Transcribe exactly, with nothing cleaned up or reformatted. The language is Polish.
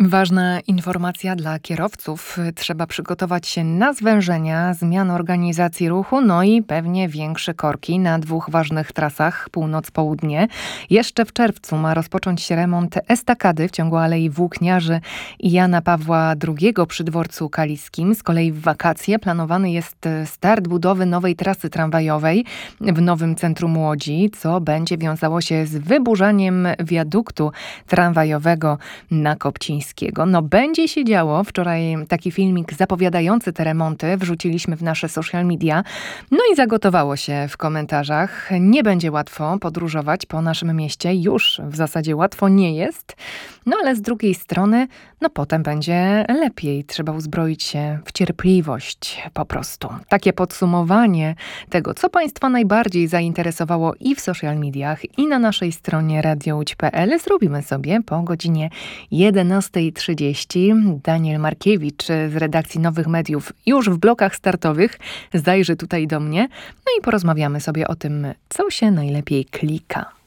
Ważna informacja dla kierowców. Trzeba przygotować się na zwężenia, zmian organizacji ruchu, no i pewnie większe korki na dwóch ważnych trasach północ-południe. Jeszcze w czerwcu ma rozpocząć się remont estakady w ciągu Alei Włókniarzy i Jana Pawła drugiego przy dworcu kaliskim. Z kolei w wakacje planowany jest start budowy nowej trasy tramwajowej w nowym centrum Łodzi, co będzie wiązało się z wyburzaniem wiaduktu tramwajowego na Kopcińskiej. No będzie się działo. Wczoraj taki filmik zapowiadający te remonty wrzuciliśmy w nasze social media. No i zagotowało się w komentarzach. Nie będzie łatwo podróżować po naszym mieście. Już w zasadzie łatwo nie jest. No ale z drugiej strony, no potem będzie lepiej. Trzeba uzbroić się w cierpliwość po prostu. Takie podsumowanie tego, co Państwa najbardziej zainteresowało i w social mediach, i na naszej stronie radio łódź kropka p l zrobimy sobie po godzinie jedenastej trzydzieści. Daniel Markiewicz z redakcji Nowych Mediów już w blokach startowych zajrzy tutaj do mnie. No i porozmawiamy sobie o tym, co się najlepiej klika.